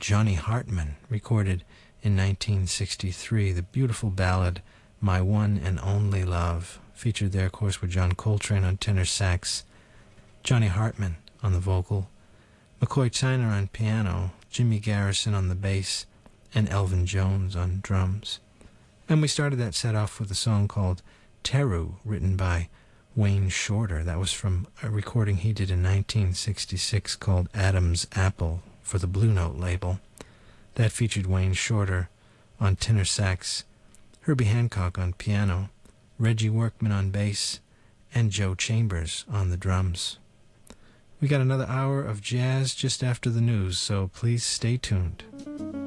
Johnny Hartman, recorded in 1963. The beautiful ballad, My One and Only Love. Featured there, of course, were John Coltrane on tenor sax, Johnny Hartman on the vocal, McCoy Tyner on piano, Jimmy Garrison on the bass, and Elvin Jones on drums. And we started that set off with a song called Teru, written by Wayne Shorter. That was from a recording he did in 1966 called Adam's Apple for the Blue Note label. That featured Wayne Shorter on tenor sax, Herbie Hancock on piano, Reggie Workman on bass, and Joe Chambers on the drums. We got another hour of jazz just after the news, so please stay tuned.